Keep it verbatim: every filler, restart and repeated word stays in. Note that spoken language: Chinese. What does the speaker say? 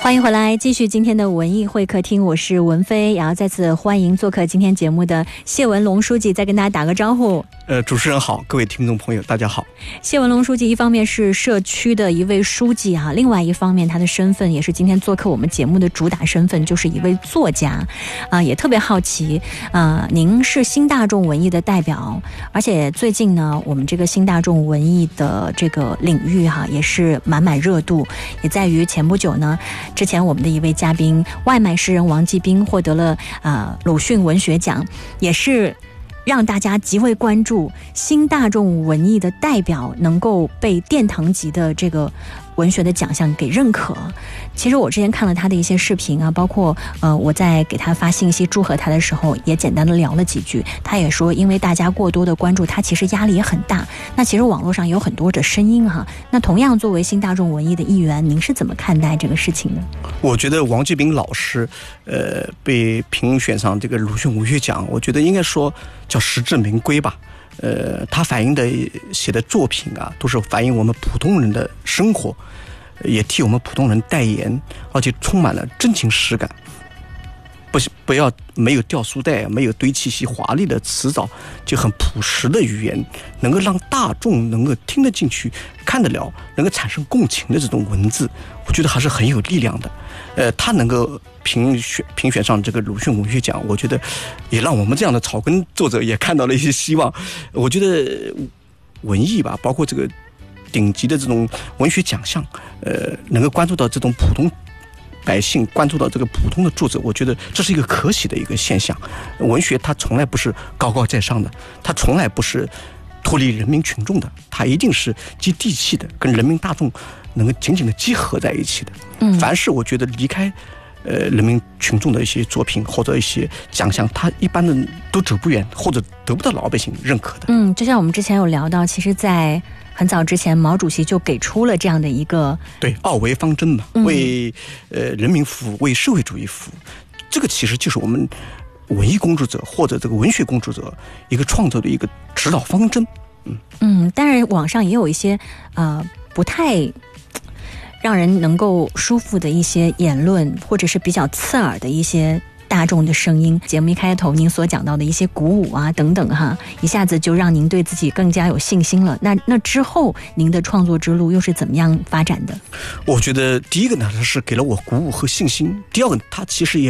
欢迎回来，继续今天的文艺会客厅，我是文飞，然后再次欢迎做客今天节目的谢文龙书记，再跟大家打个招呼。 呃，主持人好，各位听众朋友，大家好。 谢文龙书记一方面是社区的一位书记哈，另外一方面他的身份也是今天做客我们节目的主打身份，就是一位作家啊、呃，也特别好奇啊、呃，您是新大众文艺的代表，而且最近呢，我们这个新大众文艺的这个领域哈，也是满满热度，也在于前不久呢。之前我们的一位嘉宾外卖诗人王继斌获得了呃鲁迅文学奖，也是让大家极为关注新大众文艺的代表能够被殿堂级的这个文学的奖项给认可。其实我之前看了他的一些视频啊，包括呃我在给他发信息祝贺他的时候也简单的聊了几句，他也说因为大家过多的关注他，其实压力也很大。那其实网络上有很多的声音哈，那同样作为新大众文艺的一员，您是怎么看待这个事情呢？ 我觉得王继斌老师呃被评选上这个鲁迅文学奖，我觉得应该说叫实至名归吧。呃，他反映的写的作品啊，都是反映我们普通人的生活，也替我们普通人代言，而且充满了真情实感。不不要没有掉书袋，没有堆砌些华丽的词藻，就很朴实的语言，能够让大众能够听得进去、看得了，能够产生共情的这种文字，我觉得还是很有力量的。呃，他能够评选评选上这个鲁迅文学奖，我觉得也让我们这样的草根作者也看到了一些希望。我觉得文艺吧，包括这个顶级的这种文学奖项，呃，能够关注到这种普通百姓，关注到这个普通的作者，我觉得这是一个可喜的一个现象。文学它从来不是高高在上的，它从来不是脱离人民群众的，它一定是接地气的，跟人民大众能够紧紧的结合在一起的。嗯，凡是我觉得离开呃人民群众的一些作品或者一些奖项，它一般的都走不远，或者得不到老百姓认可的。 嗯，就像我们之前有聊到，其实在很早之前毛主席就给出了这样的一个对二维方针嘛，为呃人民服务，为社会主义服务，这个其实就是我们文艺工作者或者这个文学工作者一个创作的一个指导方针。嗯嗯，当然网上也有一些呃不太让人能够舒服的一些言论，或者是比较刺耳的一些大众的声音。节目一开头您所讲到的一些鼓舞啊等等哈，一下子就让您对自己更加有信心了。那那之后您的创作之路又是怎么样发展的？ 我觉得第一个呢，它是给了我鼓舞和信心；第二个，它其实也